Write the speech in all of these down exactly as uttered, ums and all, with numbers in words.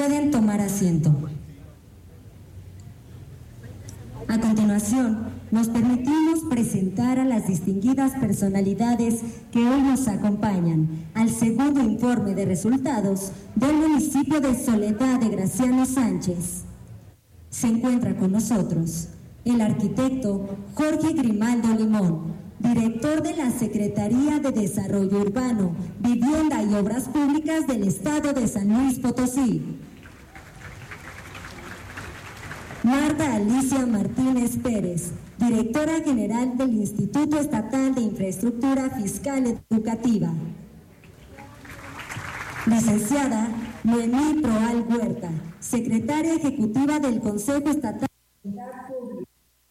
Pueden tomar asiento. A continuación, nos permitimos presentar a las distinguidas personalidades que hoy nos acompañan al segundo informe de resultados del municipio de Soledad de Graciano Sánchez. Se encuentra con nosotros el arquitecto Jorge Grimaldo Limón, director de la Secretaría de Desarrollo Urbano, Vivienda y Obras Públicas del Estado de San Luis Potosí. Marta Alicia Martínez Pérez, directora general del Instituto Estatal de Infraestructura Fiscal Educativa. Licenciada Noemí Proal Huerta, secretaria ejecutiva del Consejo Estatal de Seguridad Pública.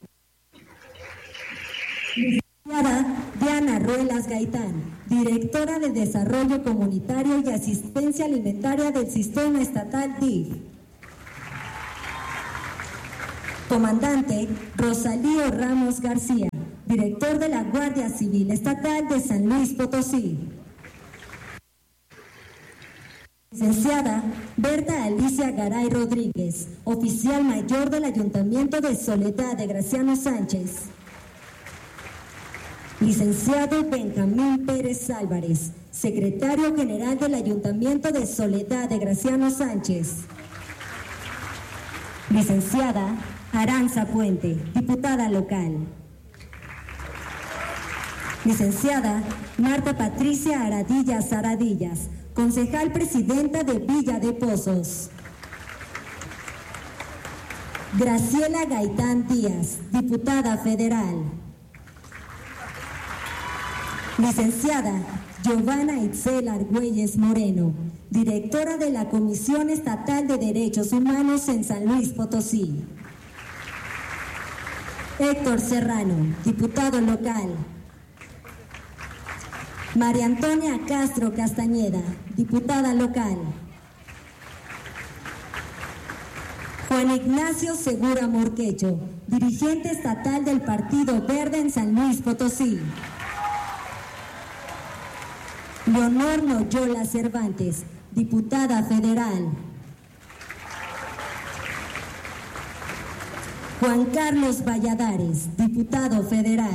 Licenciada Diana Ruelas Gaitán, directora de Desarrollo Comunitario y Asistencia Alimentaria del Sistema Estatal D I F. Comandante Rosalío Ramos García, director de la Guardia Civil Estatal de San Luis Potosí. Licenciada Berta Alicia Garay Rodríguez, oficial mayor del Ayuntamiento de Soledad de Graciano Sánchez. Licenciado Benjamín Pérez Álvarez, secretario general del Ayuntamiento de Soledad de Graciano Sánchez. Licenciada Aranza Puente, diputada local. Licenciada Marta Patricia Aradillas Aradillas, concejal presidenta de Villa de Pozos. Graciela Gaitán Díaz, diputada federal. Licenciada Giovanna Itzel Argüelles Moreno, directora de la Comisión Estatal de Derechos Humanos en San Luis Potosí. Héctor Serrano, diputado local. María Antonia Castro Castañeda, diputada local. Juan Ignacio Segura Morquecho, dirigente estatal del Partido Verde en San Luis Potosí. Leonor Noyola Cervantes, diputada federal. Juan Carlos Valladares, diputado federal.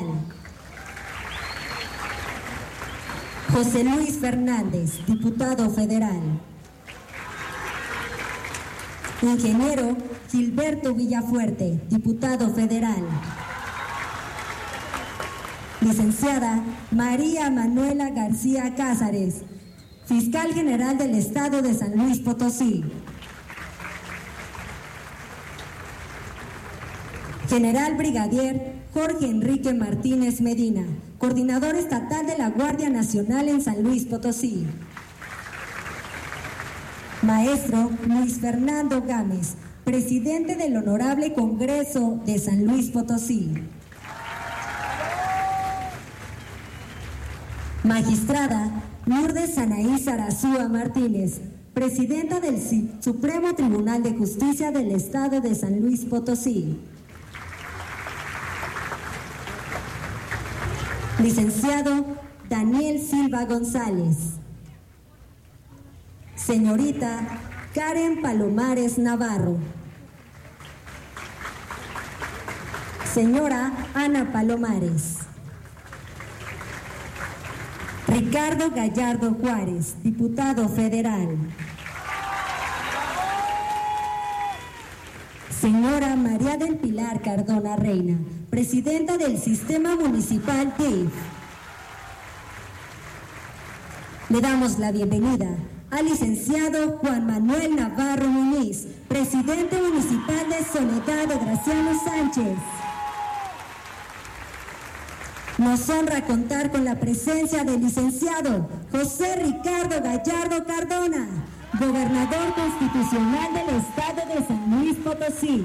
José Luis Fernández, diputado federal. Ingeniero Gilberto Villafuerte, diputado federal. Licenciada María Manuela García Cázares, fiscal general del Estado de San Luis Potosí. General Brigadier Jorge Enrique Martínez Medina, coordinador estatal de la Guardia Nacional en San Luis Potosí. Maestro Luis Fernando Gámez, presidente del Honorable Congreso de San Luis Potosí. Magistrada Lourdes Anaí Sarazúa Martínez, presidenta del Supremo Tribunal de Justicia del Estado de San Luis Potosí. Licenciado Daniel Silva González. Señorita Karen Palomares Navarro. Señora Ana Palomares. Ricardo Gallardo Juárez, diputado federal. Señora María del Pilar Cardona Reina, presidenta del Sistema Municipal D I F. Le damos la bienvenida al licenciado Juan Manuel Navarro Muniz, presidente municipal de Soledad de Graciano Sánchez. Nos honra contar con la presencia del licenciado José Ricardo Gallardo Cardona, gobernador constitucional del Estado de San Luis Potosí.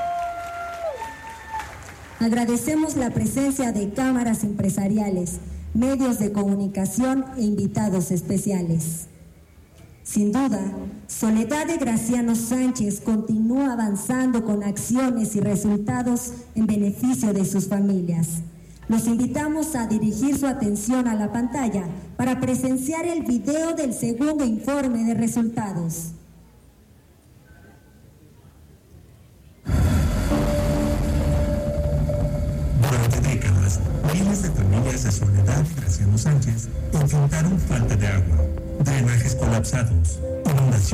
Agradecemos la presencia de cámaras empresariales, medios de comunicación e invitados especiales. Sin duda, Soledad de Graciano Sánchez continúa avanzando con acciones y resultados en beneficio de sus familias. Los invitamos a dirigir su atención a la pantalla para presenciar el video del segundo informe de resultados. décadas, miles de familias de Soledad y Graciano Sánchez enfrentaron falta de agua, drenajes colapsados, inundaciones